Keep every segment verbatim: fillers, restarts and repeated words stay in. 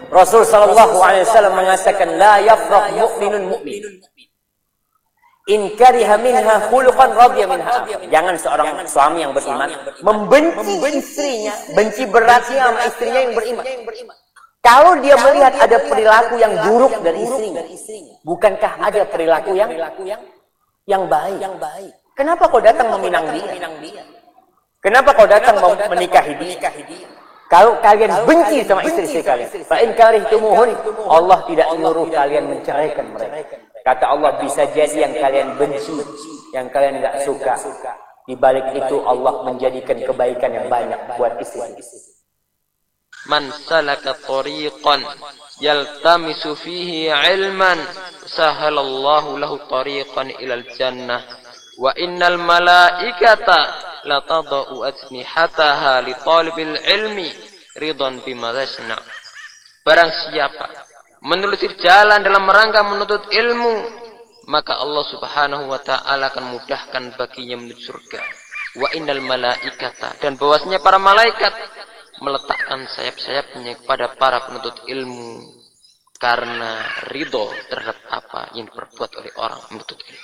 Rasul sallallahu alaihi wasallam mengatakan la yafraq mu'minun mu'min. In kariha minha khuluqan radiya minha. Jangan seorang suami yang beriman membenci istrinya, benci beratnya sama istrinya yang beriman. Kalau dia melihat ada perilaku yang buruk dari istrinya, bukankah ada perilaku yang yang baik? Kenapa kau datang meminang dia? Kenapa kau datang menikahi dia? Kalau kalian benci sama istri-istri kalian, fa in karihtumuhun, Allah tidak menyuruh kalian menceraikan mereka. Kata Allah, bisa jadi yang kalian benci, yang kalian enggak suka, di balik itu Allah menjadikan kebaikan yang banyak buat istri. Man salaka tariqan yaltamisu fihi ilman sahalallahu lahu tariqan ilal jannah wa innal malaikata la tadau ajnihataha li talibil ilmi ridhan bima yasna. Barang siapa menelusuri jalan dalam rangka menuntut ilmu, maka Allah Subhanahu wa taala akan mudahkan baginya menuju surga. Wa innal malaikata, dan bahwasanya para malaikat meletakkan sayap-sayapnya kepada para penuntut ilmu karena ridho terhadap apa yang diperbuat oleh orang menuntut ilmu.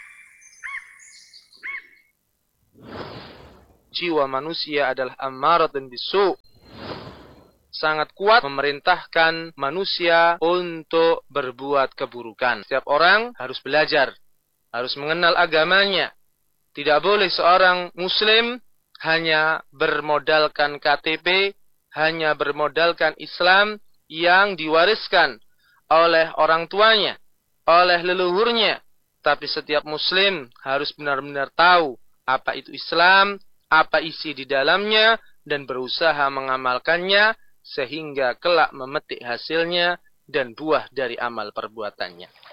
Jiwa manusia adalah ammaratun bisu', sangat kuat memerintahkan manusia untuk berbuat keburukan. Setiap orang harus belajar, harus mengenal agamanya. Tidak boleh seorang muslim hanya bermodalkan K T P, hanya bermodalkan Islam yang diwariskan oleh orang tuanya, oleh leluhurnya. Tapi setiap muslim harus benar-benar tahu apa itu Islam, apa isi di dalamnya, dan berusaha mengamalkannya sehingga kelak memetik hasilnya dan buah dari amal perbuatannya.